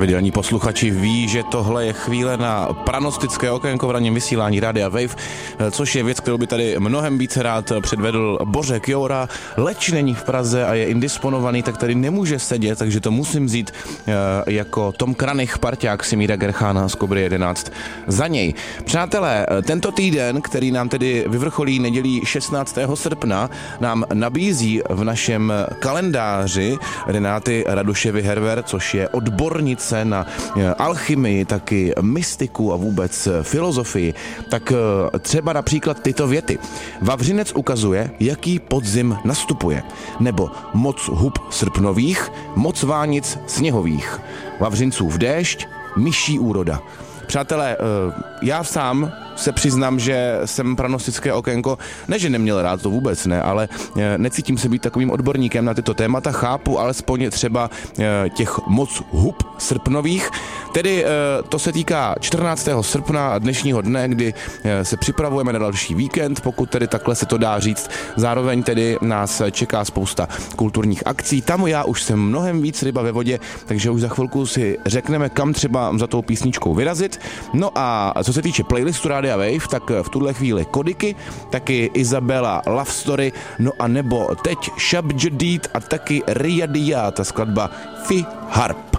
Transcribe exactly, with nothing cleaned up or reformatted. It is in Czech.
Pravidelní posluchači ví, že tohle je chvíle na pranostické okénko v ranním vysílání Rádia Wave, což je věc, kterou by tady mnohem více rád předvedl Bořek Joura, leč není v Praze a je indisponovaný, tak tady nemůže sedět, takže to musím vzít jako Tom Kranich, parťák Simíra Gerchána z Kobry jedenáct za něj. Přátelé, tento týden, který nám tedy vyvrcholí nedělí šestnáctého srpna, nám nabízí v našem kalendáři Renáty Radoševy Herver, což je odbornice na alchymii, taky mystiku a vůbec filozofii, tak třeba například tyto věty. Vavřinec ukazuje, jaký podzim nastupuje, nebo moc hub srpnových, moc vánic sněhových, Vavřincův déšť, myší úroda. Přátelé, já sám se přiznám, že jsem pranostické okénko, ne, že neměl rád, to vůbec ne, ale necítím se být takovým odborníkem na tyto témata, chápu alespoň třeba těch moc hub srpnových, tedy to se týká čtrnáctého srpna dnešního dne, kdy se připravujeme na další víkend, pokud tedy takhle se to dá říct, zároveň tedy nás čeká spousta kulturních akcí, tam já už jsem mnohem víc ryba ve vodě, takže už za chvilku si řekneme, kam třeba za tou písničkou vyrazit. No a co se týče playlistu Rádia Wave, tak v tuhle chvíli Kodiky, taky Izabela Love Story, no a nebo teď Shab Jadid a taky Riyadia, ta skladba Fi Harp.